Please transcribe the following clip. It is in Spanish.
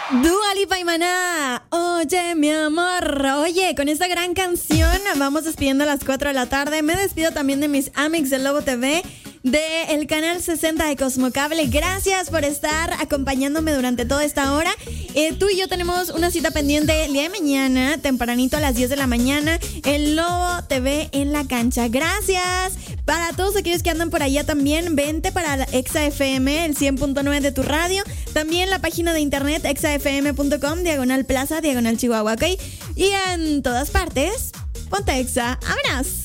Dua Lipa y Maná, oye mi amor. Oye, con esta gran canción vamos despidiendo a las 4 de la tarde. Me despido también de mis amics de Lobo TV, del canal 60 de Cosmocable. Gracias por estar acompañándome durante toda esta hora. Tú y yo tenemos una cita pendiente el día de mañana, tempranito a las 10 de la mañana, el Lobo TV en la cancha. Gracias. Para todos aquellos que andan por allá también, vente para Exa FM, el 100.9 de tu radio. También la página de internet exafm.com, diagonal plaza, diagonal Chihuahua, ¿ok? Y en todas partes, ponte Exa. ¡Vámonos!